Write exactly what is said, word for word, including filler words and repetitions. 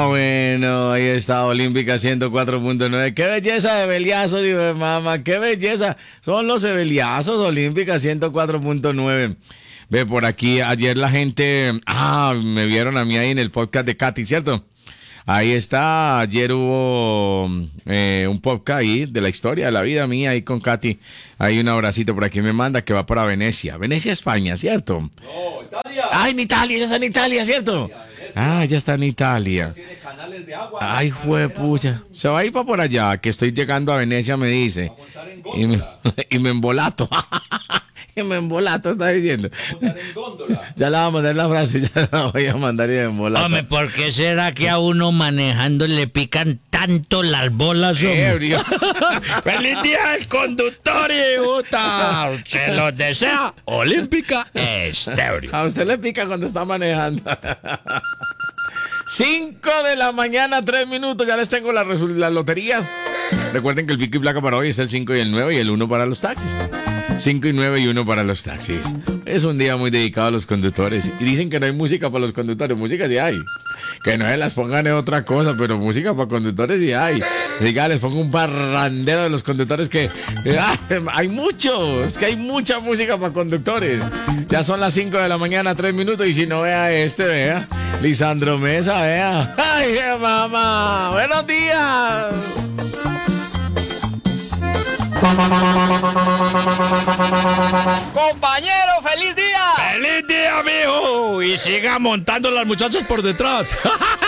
bueno, ahí está Olímpica ciento cuatro punto nueve. Qué belleza de beliazos, digo, mamá, qué belleza. Son los beliazos, Olímpica ciento cuatro punto nueve. Ve por aquí, ayer la gente, ah, me vieron a mí ahí en el podcast de Katy, ¿cierto? Ahí está, ayer hubo eh, un podcast ahí de la historia de la vida mía ahí con Katy. Hay un abracito por aquí me manda que va para Venecia. Venecia, España, ¿cierto? No, Italia. Ah, en Italia, ya está en Italia, ¿cierto? Ah, ya está en Italia. Tiene canales de agua. Ay, juepucha. Se va a ir para por allá, que estoy llegando a Venecia, me dice. A montar en Y me, góndola. y me embolato. Y me embolato, está diciendo. A montar en góndola. Ya la voy a mandar la frase, ya la voy a mandar y me embolato. Hombre, ¿por qué será que a uno manejando le pican tanto las bolas, hombre? Ebrio. ¡Feliz día del conductor y puta! Se los desea Olímpica Estéreo. A usted le pica cuando está manejando. cinco de la mañana, tres minutos. Ya les tengo la, resu- la lotería. Recuerden que el pico y placa para hoy es el cinco y el nueve y el uno para los taxis. cinco y nueve y uno para los taxis. Es un día muy dedicado a los conductores. Y dicen que no hay música para los conductores. Música sí hay. Que no se las pongan en otra cosa, pero música para conductores sí hay. Diga, les pongo un parrandero de los conductores que... eh, ah, hay muchos, que hay mucha música para conductores. Ya son las cinco de la mañana, tres minutos. Y si no, vea este, vea. Lisandro Mesa, vea. ¡Ay, qué mamá! ¡Buenos días! Compañero, feliz día. ¡Feliz día, mijo! Y siga montando las muchachas por detrás.